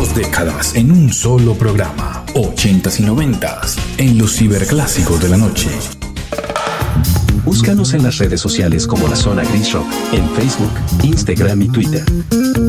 2 décadas en un solo programa. 80s y 90s en los ciberclásicos de la noche. Búscanos en las redes sociales como La Zona Gris Rock en Facebook, Instagram y Twitter.